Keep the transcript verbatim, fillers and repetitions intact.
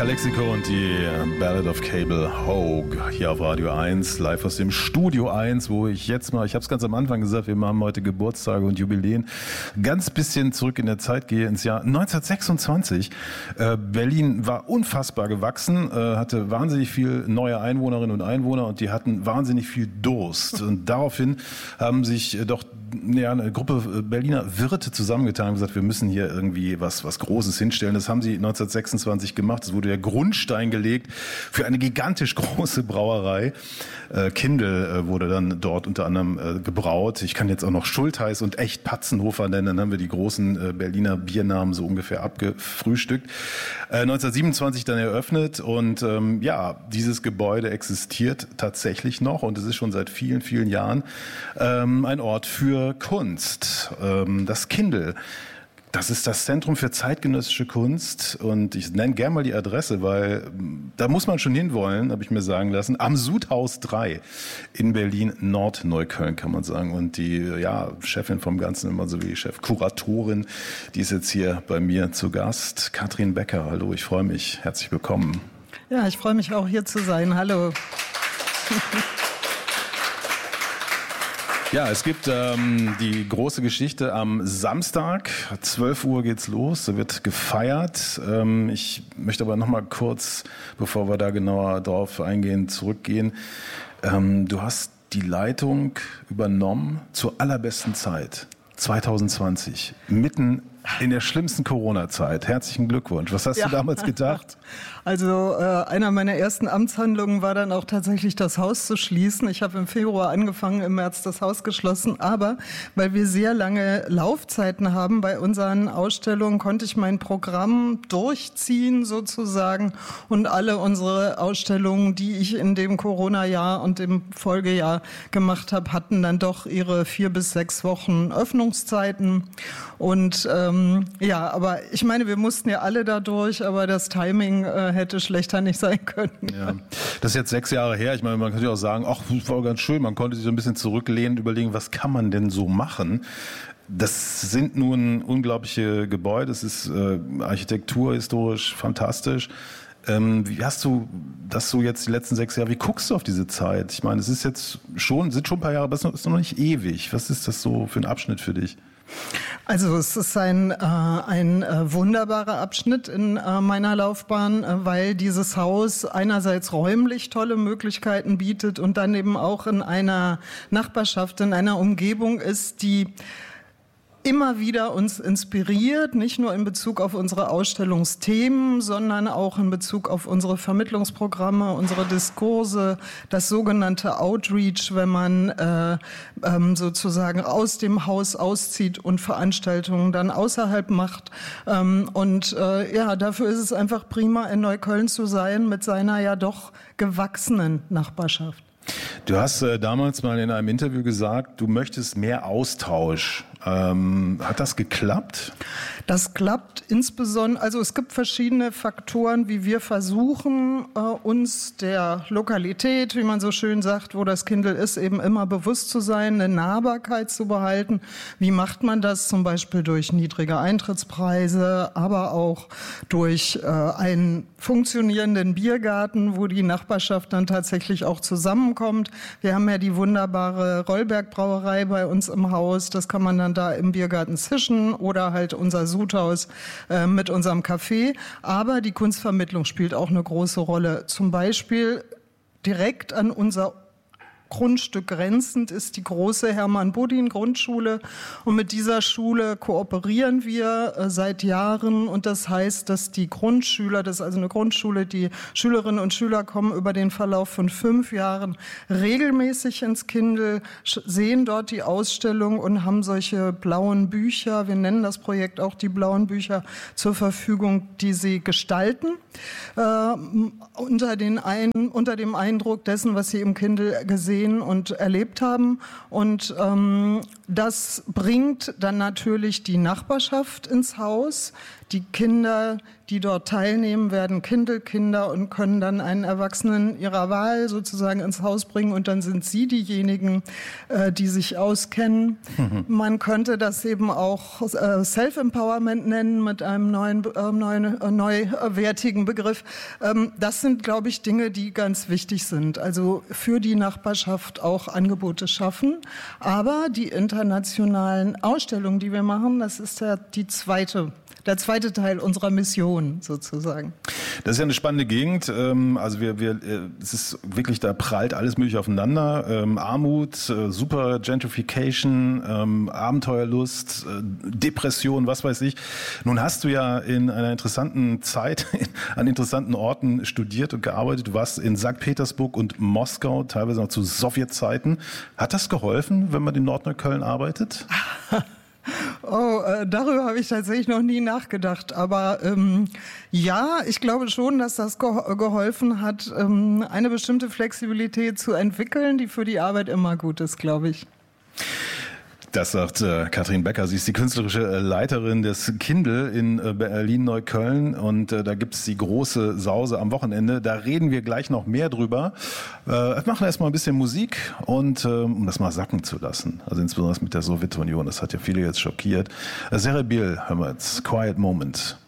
Calexico und die Ballad of Cable Hogue hier auf Radio eins, live aus dem Studio eins, wo ich jetzt mal, ich habe es ganz am Anfang gesagt, wir haben heute Geburtstage und Jubiläen, ganz bisschen zurück in der Zeit gehe, ins Jahr neunzehnhundertsechsundzwanzig. Äh, Berlin war unfassbar gewachsen, äh, hatte wahnsinnig viel neue Einwohnerinnen und Einwohner und die hatten wahnsinnig viel Durst. Und daraufhin haben sich äh, doch ja, eine Gruppe Berliner Wirte zusammengetan und gesagt, wir müssen hier irgendwie was, was Großes hinstellen. Das haben sie neunzehnhundertsechsundzwanzig gemacht. Es wurde der Grundstein gelegt für eine gigantisch große Brauerei. Äh, Kindl äh, wurde dann dort unter anderem äh, gebraut. Ich kann jetzt auch noch Schultheiß und Echt Patzenhofer nennen. Dann haben wir die großen äh, Berliner Biernamen so ungefähr abgefrühstückt. Äh, neunzehnhundertsiebenundzwanzig dann eröffnet und ähm, ja, dieses Gebäude existiert tatsächlich noch und es ist schon seit vielen, vielen Jahren ähm, ein Ort für Kunst. Ähm, das Kindl. Das ist das Zentrum für zeitgenössische Kunst und ich nenne gerne mal die Adresse, weil da muss man schon hinwollen, habe ich mir sagen lassen, am Sudhaus drei in Berlin-Nordneukölln kann man sagen. Und die ja, Chefin vom Ganzen, immer so wie Chefkuratorin, die ist jetzt hier bei mir zu Gast. Katrin Becker, hallo, ich freue mich. Herzlich willkommen. Ja, ich freue mich auch hier zu sein. Hallo. Ja, es gibt ähm, die große Geschichte am Samstag, zwölf Uhr geht's los, da wird gefeiert. Ähm, ich möchte aber noch mal kurz, bevor wir da genauer drauf eingehen, zurückgehen. Ähm, du hast die Leitung übernommen zur allerbesten Zeit, zwanzig zwanzig, mitten in der schlimmsten Corona-Zeit. Herzlichen Glückwunsch. Was hast ja. du damals gedacht? Also äh, einer meiner ersten Amtshandlungen war dann auch tatsächlich das Haus zu schließen. Ich habe im Februar angefangen, im März das Haus geschlossen. Aber weil wir sehr lange Laufzeiten haben bei unseren Ausstellungen, konnte ich mein Programm durchziehen sozusagen. Und alle unsere Ausstellungen, die ich in dem Corona-Jahr und dem Folgejahr gemacht habe, hatten dann doch ihre vier bis sechs Wochen Öffnungszeiten. Und ähm, ja, aber ich meine, wir mussten ja alle da durch, aber das Timing äh, hätte schlechter nicht sein können. Ja. Das ist jetzt sechs Jahre her. Ich meine, man könnte auch sagen, ach, das war ganz schön. Man konnte sich so ein bisschen zurücklehnen und überlegen, was kann man denn so machen? Das sind nun unglaubliche Gebäude. Das ist äh, architekturhistorisch fantastisch. Ähm, wie hast du das so jetzt die letzten sechs Jahre, wie guckst du auf diese Zeit? Ich meine, es ist jetzt schon, sind schon ein paar Jahre, aber es ist noch nicht ewig. Was ist das so für ein Abschnitt für dich? Also es ist ein, äh, ein äh, wunderbarer Abschnitt in äh, meiner Laufbahn, äh, weil dieses Haus einerseits räumlich tolle Möglichkeiten bietet und dann eben auch in einer Nachbarschaft, in einer Umgebung ist, die immer wieder uns inspiriert, nicht nur in Bezug auf unsere Ausstellungsthemen, sondern auch in Bezug auf unsere Vermittlungsprogramme, unsere Diskurse, das sogenannte Outreach, wenn man äh, ähm, sozusagen aus dem Haus auszieht und Veranstaltungen dann außerhalb macht. Ähm, und äh, ja, dafür ist es einfach prima, in Neukölln zu sein mit seiner ja doch gewachsenen Nachbarschaft. Du hast äh, damals mal in einem Interview gesagt, du möchtest mehr Austausch. Ähm, hat das geklappt? Das klappt insbesondere, also es gibt verschiedene Faktoren, wie wir versuchen, äh, uns der Lokalität, wie man so schön sagt, wo das Kindl ist, eben immer bewusst zu sein, eine Nahbarkeit zu behalten. Wie macht man das? Zum Beispiel durch niedrige Eintrittspreise, aber auch durch äh, einen funktionierenden Biergarten, wo die Nachbarschaft dann tatsächlich auch zusammenkommt. Wir haben ja die wunderbare Rollberg-Brauerei bei uns im Haus, das kann man dann da im Biergarten zischen oder halt unser Sudhaus äh, mit unserem Café. Aber die Kunstvermittlung spielt auch eine große Rolle. Zum Beispiel direkt an unser Grundstück grenzend ist die große Hermann-Bodin-Grundschule und mit dieser Schule kooperieren wir äh, seit Jahren und das heißt, dass die Grundschüler, das ist also eine Grundschule, die Schülerinnen und Schüler kommen über den Verlauf von fünf Jahren regelmäßig ins Kindl, sehen dort die Ausstellung und haben solche blauen Bücher, wir nennen das Projekt auch die blauen Bücher, zur Verfügung, die sie gestalten, äh, unter, den ein, unter dem Eindruck dessen, was sie im Kindl gesehen und erlebt haben. Und ähm, das bringt dann natürlich die Nachbarschaft ins Haus, Die Kinder, die dort teilnehmen, werden Kindle-Kinder und können dann einen Erwachsenen ihrer Wahl sozusagen ins Haus bringen und dann sind sie diejenigen, äh, die sich auskennen. Mhm. Man könnte das eben auch äh, Self-Empowerment nennen mit einem neuen, äh, neuen äh, neuwertigen Begriff. Ähm, das sind, glaube ich, Dinge, die ganz wichtig sind. Also für die Nachbarschaft auch Angebote schaffen. Aber die internationalen Ausstellungen, die wir machen, das ist ja die zweite Der zweite Teil unserer Mission sozusagen. Das ist ja eine spannende Gegend. Also wir, wir, es ist wirklich, da prallt alles Mögliche aufeinander. Ähm, Armut, super Gentrification, ähm, Abenteuerlust, Depression, was weiß ich. Nun hast du ja in einer interessanten Zeit an interessanten Orten studiert und gearbeitet. Du warst in Sankt Petersburg und Moskau, teilweise noch zu Sowjetzeiten. Hat das geholfen, wenn man in Nordneukölln arbeitet? Oh, äh, darüber habe ich tatsächlich noch nie nachgedacht. Aber ähm, ja, ich glaube schon, dass das ge- geholfen hat, ähm, eine bestimmte Flexibilität zu entwickeln, die für die Arbeit immer gut ist, glaube ich. Das sagt äh, Katrin Becker. Sie ist die künstlerische äh, Leiterin des Kindle in äh, Berlin-Neukölln und äh, da gibt's die große Sause am Wochenende. Da reden wir gleich noch mehr drüber. Äh, wir machen erstmal ein bisschen Musik und äh, um das mal sacken zu lassen. Also insbesondere mit der Sowjetunion. Das hat ja viele jetzt schockiert. Äh, Serebil hören wir jetzt. Quiet Moment.